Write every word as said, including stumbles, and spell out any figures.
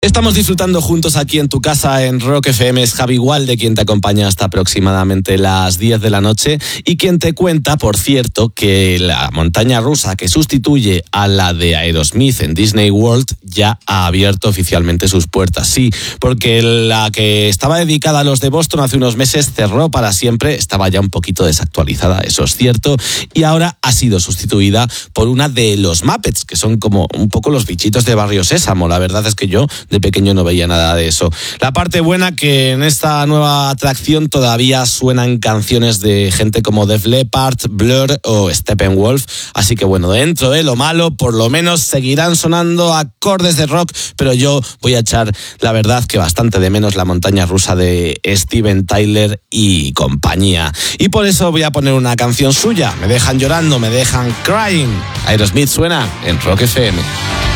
Estamos disfrutando juntos aquí en tu casa en Rock F M. Es Javi Walde quien te acompaña hasta aproximadamente las diez de la noche y quien te cuenta, por cierto, que la montaña rusa que sustituye a la de Aerosmith en Disney World ya ha abierto oficialmente sus puertas. Sí, porque la que estaba dedicada a los de Boston hace unos meses cerró para siempre, estaba ya un poquito desactualizada, eso es cierto, y ahora ha sido sustituida por una de los Muppets, que son como un poco los bichitos de Barrio Sésamo. La verdad es que yo de pequeño no veía nada de eso. La parte buena, que en esta nueva atracción todavía suenan canciones de gente como Def Leppard, Blur o Steppenwolf, así que bueno, dentro de lo malo, por lo menos seguirán sonando acordes de rock, pero yo voy a echar, la verdad, que bastante de menos la montaña rusa de Steven Tyler y compañía. Y por eso voy a poner una canción suya, Me dejan llorando, me dejan crying. Aerosmith suena en Rock F M.